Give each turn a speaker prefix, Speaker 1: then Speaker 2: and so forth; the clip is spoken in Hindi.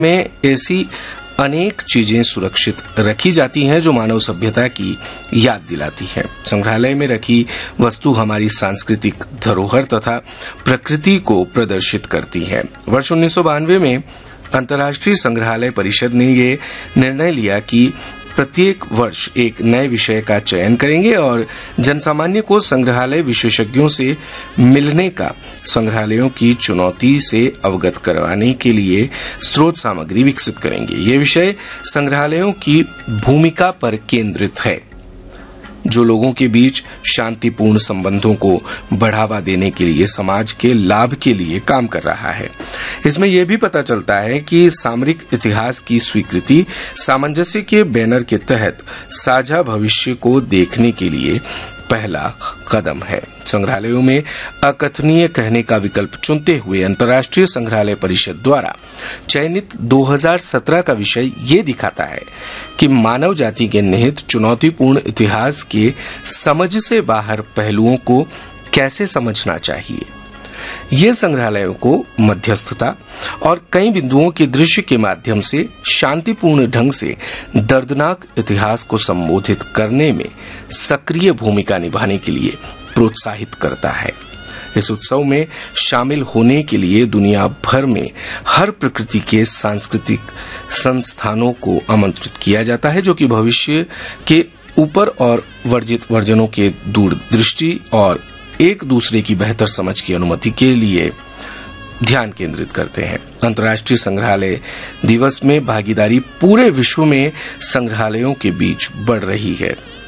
Speaker 1: में ऐसी अनेक चीजें सुरक्षित रखी जाती हैं जो मानव सभ्यता की याद दिलाती हैं। संग्रहालय में रखी वस्तु हमारी सांस्कृतिक धरोहर तथा प्रकृति को प्रदर्शित करती है। वर्ष 1992 में अंतर्राष्ट्रीय संग्रहालय परिषद ने ये निर्णय लिया कि प्रत्येक वर्ष एक नए विषय का चयन करेंगे और जनसामान्य को संग्रहालय विशेषज्ञों से मिलने का, संग्रहालयों की चुनौती से अवगत करवाने के लिए स्रोत सामग्री विकसित करेंगे। ये विषय संग्रहालयों की भूमिका पर केंद्रित है, जो लोगों के बीच शांतिपूर्ण संबंधों को बढ़ावा देने के लिए समाज के लाभ के लिए काम कर रहा है। इसमें यह भी पता चलता है कि सामरिक इतिहास की स्वीकृति सामंजस्य के बैनर के तहत साझा भविष्य को देखने के लिए पहला कदम है। संग्रहालयों में अकथनीय कहने का विकल्प चुनते हुए अंतर्राष्ट्रीय संग्रहालय परिषद द्वारा चयनित 2017 का विषय ये दिखाता है कि मानव जाति के निहित चुनौतीपूर्ण इतिहास के समझ से बाहर पहलुओं को कैसे समझना चाहिए। ये संग्रहालयों को मध्यस्थता और कई बिंदुओं के दृश्य के माध्यम से शांतिपूर्ण ढंग से दर्दनाक इतिहास को संबोधित करने में सक्रिय भूमिका निभाने के लिए प्रोत्साहित करता है। इस उत्सव में शामिल होने के लिए दुनिया भर में हर प्रकृति के सांस्कृतिक संस्थानों को आमंत्रित किया जाता है, जो कि भविष्य के ऊपर और वर्जित वर्जनों के दूरदृष्टि और एक दूसरे की बेहतर समझ की अनुमति के लिए ध्यान केंद्रित करते हैं। अंतर्राष्ट्रीय संग्रहालय दिवस में भागीदारी पूरे विश्व में संग्रहालयों के बीच बढ़ रही है।